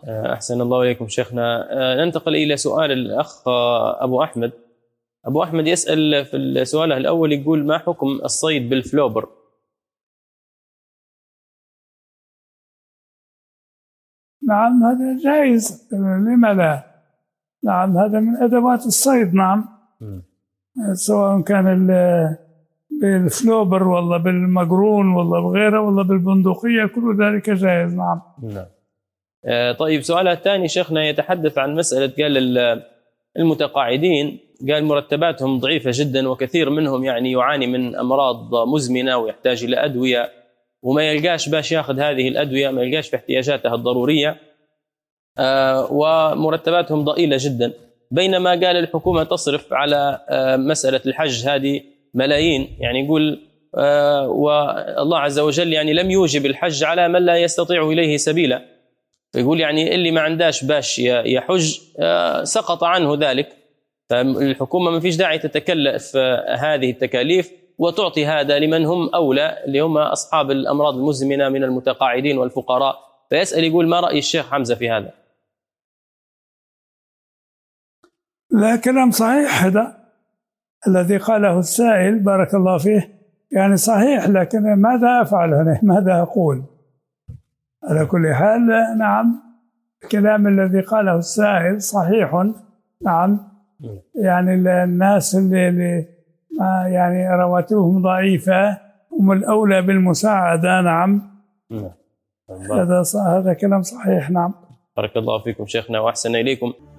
أحسن الله إليكم شيخنا. ننتقل إلى سؤال الأخ أبو أحمد. أبو أحمد يسأل في السؤال الأول، يقول: ما حكم الصيد بالفلوبر؟ نعم هذا جائز، لما لا؟ نعم هذا من أدوات الصيد. نعم سواء كان بالفلوبر ولا بالمقرون ولا بغيره ولا بالبندقية، كل ذلك جائز. نعم. طيب سؤالها الثاني شيخنا يتحدث عن مسألة، قال المتقاعدين، قال مرتباتهم ضعيفة جدا، وكثير منهم يعني يعاني من أمراض مزمنة ويحتاج إلى أدوية، وما يلقاش باش ياخذ هذه الأدوية، ما يلقاش في احتياجاتها الضرورية، ومرتباتهم ضئيلة جدا، بينما قال الحكومة تصرف على مسألة الحج هذه ملايين. يعني يقول والله عز وجل يعني لم يوجب الحج على من لا يستطيع إليه سبيلا، فيقول يعني اللي ما عنداش باش يحج سقط عنه ذلك، فالحكومة ما فيش داعي تتكلف هذه التكاليف وتعطي هذا لمن هم أولى، اللي هم أصحاب الأمراض المزمنة من المتقاعدين والفقراء. فيسأل يقول: ما رأي الشيخ حمزة في هذا؟ لا، كلام صحيح هذا الذي قاله السائل، بارك الله فيه، يعني صحيح، لكن ماذا أفعل هنا؟ ماذا أقول؟ على كل حال نعم الكلام الذي قاله السائل صحيح. نعم يعني الناس اللي يعني رواتبهم ضعيفة هم الأولى بالمساعدة. نعم هذا كلام صحيح. نعم. بارك الله فيكم شيخنا وأحسن إليكم.